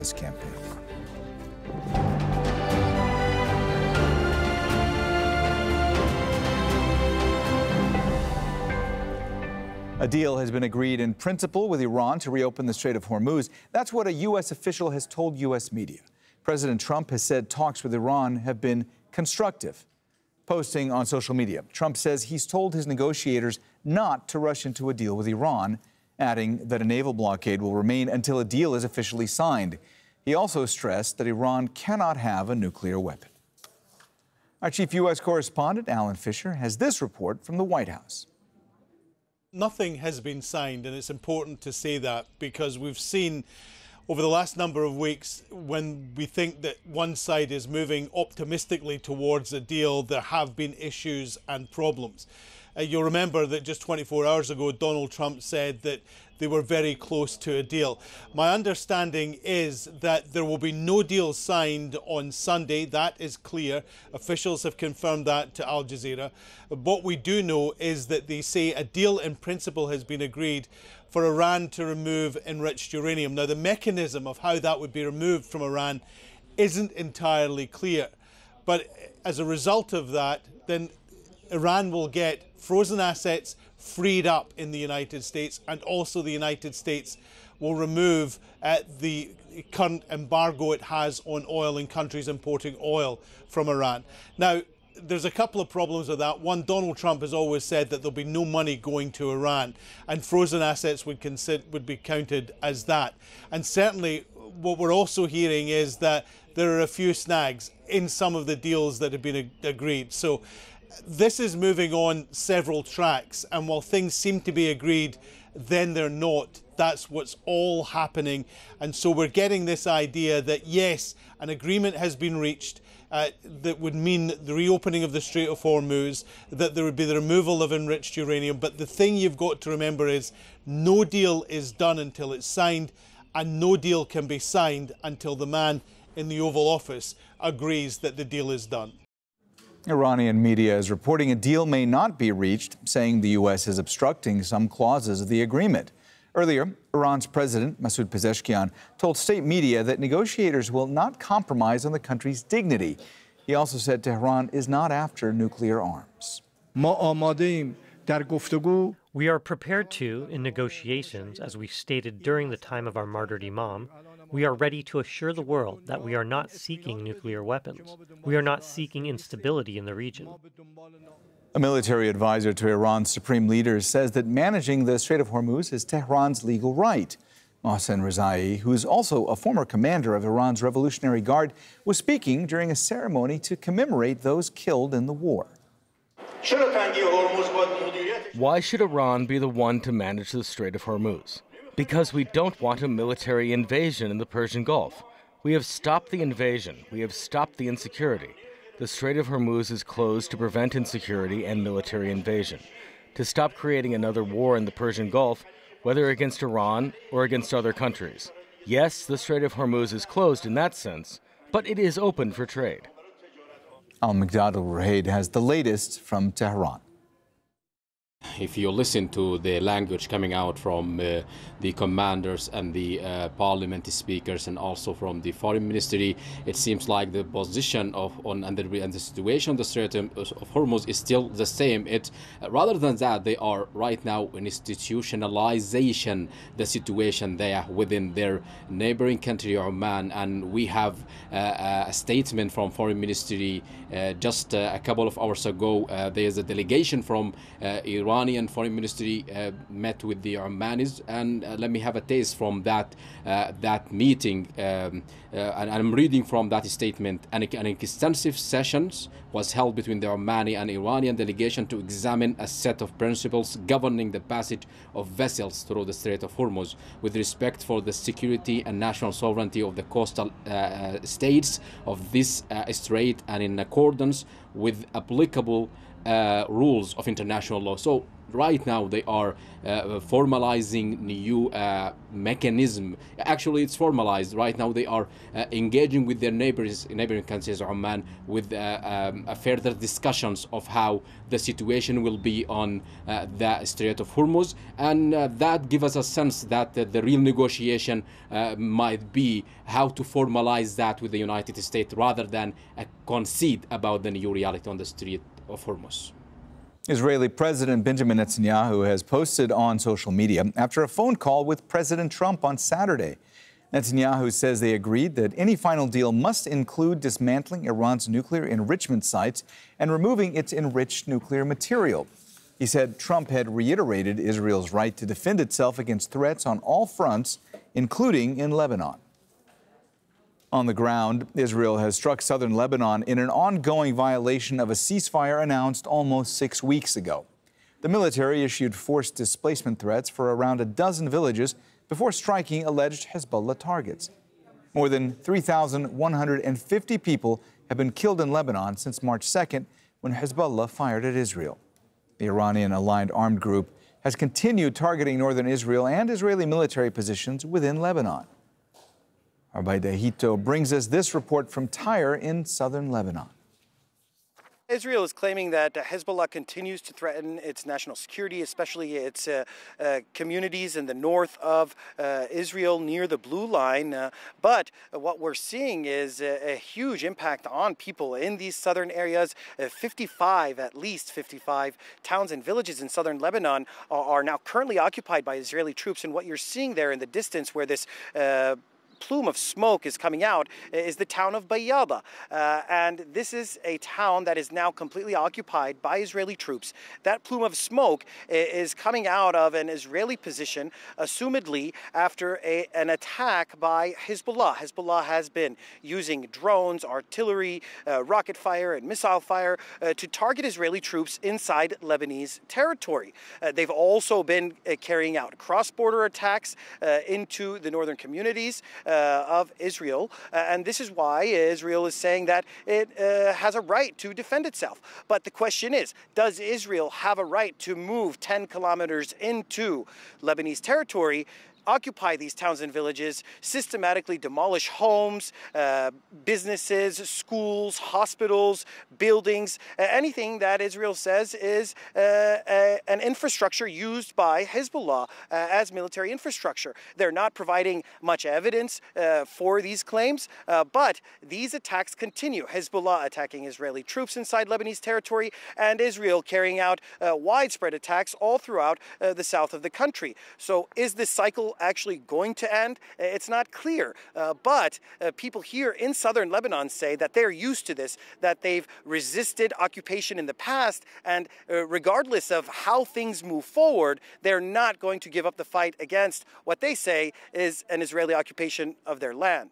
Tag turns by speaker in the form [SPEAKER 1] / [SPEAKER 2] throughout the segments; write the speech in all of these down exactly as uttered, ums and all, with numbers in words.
[SPEAKER 1] this campaign. A deal has been agreed in principle with Iran to reopen the Strait of Hormuz. That's what a U S official has told U S media. President Trump has said talks with Iran have been constructive. Posting on social media, Trump says he's told his negotiators not to rush into a deal with Iran, adding that a naval blockade will remain until a deal is officially signed. He also stressed that Iran cannot have a nuclear weapon. Our chief U S correspondent, Alan Fisher, has this report from the White House.
[SPEAKER 2] Nothing has been signed, and it's important to say that because we've seen over the last number of weeks when we think that one side is moving optimistically towards a deal, there have been issues and problems. Uh, you'll remember that just twenty-four hours ago, Donald Trump said that they were very close to a deal. My understanding is that there will be no deal signed on Sunday. That is clear. Officials have confirmed that to Al Jazeera. What we do know is that they say a deal in principle has been agreed for Iran to remove enriched uranium. Now, the mechanism of how that would be removed from Iran isn't entirely clear. But as a result of that, then Iran will get frozen assets freed up in the United States, and also the United States will remove uh, the current embargo it has on oil in countries importing oil from Iran. Now, there's a couple of problems with that. One, Donald Trump has always said that there'll be no money going to Iran, and frozen assets would, consider, would be counted as that. And certainly what we're also hearing is that there are a few snags in some of the deals that have been ag agreed. So this is moving on several tracks, and while things seem to be agreed, then they're not. That's what's all happening. And so we're getting this idea that, yes, an agreement has been reached uh, that would mean the reopening of the Strait of Hormuz, that there would be the removal of enriched uranium. But the thing you've got to remember is no deal is done until it's signed, and no deal can be signed until the man in the Oval Office agrees that the deal is done.
[SPEAKER 1] Iranian media is reporting a deal may not be reached, saying the U S is obstructing some clauses of the agreement. Earlier, Iran's President Masoud Pezeshkian told state media that negotiators will not compromise on the country's dignity. He also said Tehran is not after nuclear arms.
[SPEAKER 3] We are prepared to, in negotiations, as we stated during the time of our martyred Imam, we are ready to assure the world that we are not seeking nuclear weapons. We are not seeking instability in the region.
[SPEAKER 1] A military advisor to Iran's supreme leader says that managing the Strait of Hormuz is Tehran's legal right. Mohsen Rezai, who is also a former commander of Iran's Revolutionary Guard, was speaking during a ceremony to commemorate those killed in the war.
[SPEAKER 4] Why should Iran be the one to manage the Strait of Hormuz? Because we don't want a military invasion in the Persian Gulf. We have stopped the invasion. We have stopped the insecurity. The Strait of Hormuz is closed to prevent insecurity and military invasion, to stop creating another war in the Persian Gulf, whether against Iran or against other countries. Yes, the Strait of Hormuz is closed in that sense, but it is open for trade.
[SPEAKER 1] Al-Migdad al-Ruhaid has the latest from Tehran.
[SPEAKER 5] If you listen to the language coming out from uh, the commanders and the uh, parliament speakers, and also from the foreign ministry, it seems like the position of on and the, and the situation of the Strait of Hormuz is still the same. It uh, rather than that, they are right now institutionalization the situation there within their neighboring country Oman, and we have uh, a statement from foreign ministry uh, just uh, a couple of hours ago. Uh, there is a delegation from uh, Iran. Iranian foreign ministry uh, met with the Omanis, and uh, let me have a taste from that uh, that meeting. Um, uh, and I'm reading from that statement. An, an extensive sessions was held between the Omani and Iranian delegation to examine a set of principles governing the passage of vessels through the Strait of Hormuz, with respect for the security and national sovereignty of the coastal uh, states of this uh, strait, and in accordance with applicable Uh, rules of international law. So right now they are uh, formalizing new uh, mechanism. Actually, it's formalized. Right now they are uh, engaging with their neighbors, neighboring countries, Oman, with uh, um, uh, further discussions of how the situation will be on uh, the Strait of Hormuz. And uh, that gives us a sense that uh, the real negotiation uh, might be how to formalize that with the United States rather than uh, concede about the new reality on the Strait of Hormuz.
[SPEAKER 1] Israeli President Benjamin Netanyahu has posted on social media after a phone call with President Trump on Saturday. Netanyahu says they agreed that any final deal must include dismantling Iran's nuclear enrichment sites and removing its enriched nuclear material. He said Trump had reiterated Israel's right to defend itself against threats on all fronts, including in Lebanon. On the ground, Israel has struck southern Lebanon in an ongoing violation of a ceasefire announced almost six weeks ago. The military issued forced displacement threats for around a dozen villages before striking alleged Hezbollah targets. More than three thousand one hundred fifty people have been killed in Lebanon since March second, when Hezbollah fired at Israel. The Iranian-aligned armed group has continued targeting northern Israel and Israeli military positions within Lebanon. Arbeida Hito brings us this report from Tyre in southern Lebanon.
[SPEAKER 6] Israel is claiming that Hezbollah continues to threaten its national security, especially its uh, uh, communities in the north of uh, Israel near the Blue Line. Uh, but uh, what we're seeing is a, a huge impact on people in these southern areas. Uh, fifty-five, at least fifty-five towns and villages in southern Lebanon are, are now currently occupied by Israeli troops. And what you're seeing there in the distance where this uh, plume of smoke is coming out is the town of Bayada. Uh, and this is a town that is now completely occupied by Israeli troops. That plume of smoke is coming out of an Israeli position, assumedly after a, an attack by Hezbollah. Hezbollah has been using drones, artillery, uh, rocket fire, and missile fire uh, to target Israeli troops inside Lebanese territory. Uh, they've also been uh, carrying out cross-border attacks uh, into the northern communities Uh, of Israel, uh, and this is why Israel is saying that it uh, has a right to defend itself. But the question is, does Israel have a right to move ten kilometers into Lebanese territory, occupy these towns and villages, systematically demolish homes, uh, businesses, schools, hospitals, buildings, uh, anything that Israel says is uh, uh, an infrastructure used by Hezbollah uh, as military infrastructure. They're not providing much evidence uh, for these claims, uh, but these attacks continue. Hezbollah attacking Israeli troops inside Lebanese territory, and Israel carrying out uh, widespread attacks all throughout uh, the south of the country. So is this cycle actually going to end? It's not clear, uh, but uh, people here in southern Lebanon say that they're used to this, that they've resisted occupation in the past, and uh, regardless of how things move forward, they're not going to give up the fight against what they say is an Israeli occupation of their land.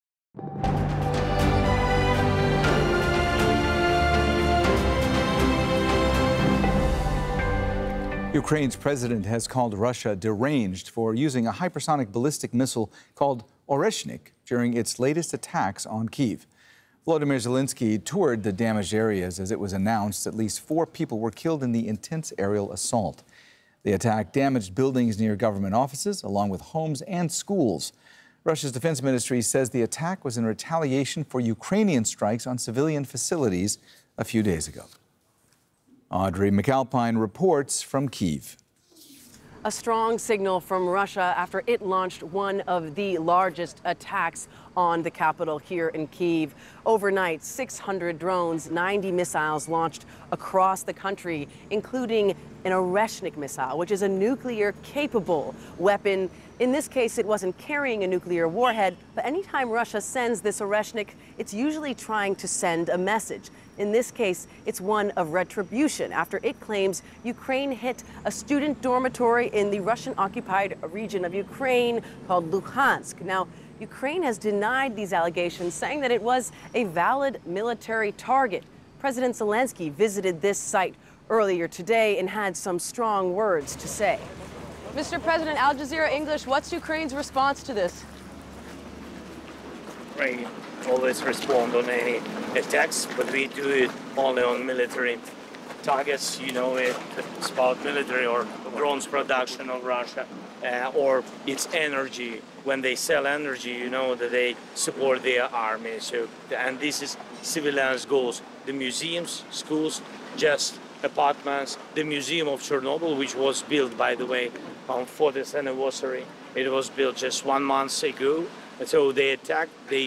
[SPEAKER 1] Ukraine's president has called Russia deranged for using a hypersonic ballistic missile called Oreshnik during its latest attacks on Kyiv. Volodymyr Zelensky toured the damaged areas as it was announced at least four people were killed in the intense aerial assault. The attack damaged buildings near government offices, along with homes and schools. Russia's defense ministry says the attack was in retaliation for Ukrainian strikes on civilian facilities a few days ago. Audrey McAlpine reports from Kyiv.
[SPEAKER 7] A strong signal from Russia after it launched one of the largest attacks on the capital here in Kyiv. Overnight, six hundred drones, ninety missiles launched across the country, including an Oreshnik missile, which is a nuclear-capable weapon. In this case, it wasn't carrying a nuclear warhead, but anytime Russia sends this Oreshnik, it's usually trying to send a message. In this case, it's one of retribution after it claims Ukraine hit a student dormitory in the Russian-occupied region of Ukraine called Luhansk. Now, Ukraine has denied these allegations, saying that it was a valid military target. President Zelensky visited this site earlier today and had some strong words to say.
[SPEAKER 8] Mister President, Al Jazeera English, what's Ukraine's response to this?
[SPEAKER 9] Ukraine always respond on any attacks, but we do it only on military targets, you know, it, it's about military or drones production of Russia, uh, or its energy. When they sell energy, you know, that they support their army. So, and this is civilians' goals. The museums, schools, just apartments. The Museum of Chernobyl, which was built, by the way, on fortieth anniversary. It was built just one month ago. And so they attacked, they